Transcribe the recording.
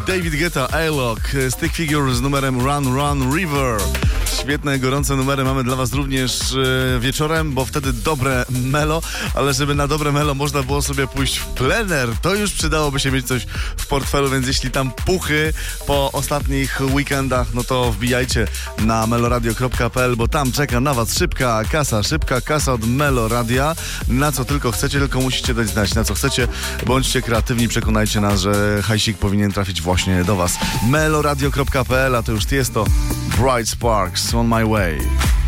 David Guetta, A-Lock, Stick Figure z numerem Run Run River. Świetne, gorące numery mamy dla was również wieczorem, bo wtedy dobre melo, ale żeby na dobre melo można było sobie pójść w plener, to już przydałoby się mieć coś w portfelu, więc jeśli tam puchy po ostatnich weekendach, no to wbijajcie na meloradio.pl, bo tam czeka na was szybka kasa od Meloradia. Na co tylko chcecie, tylko musicie dać znać, na co chcecie. Bądźcie kreatywni, przekonajcie nas, że hajsik powinien trafić właśnie do was. Meloradio.pl, a to już jest to Bright Sparks, On My Way.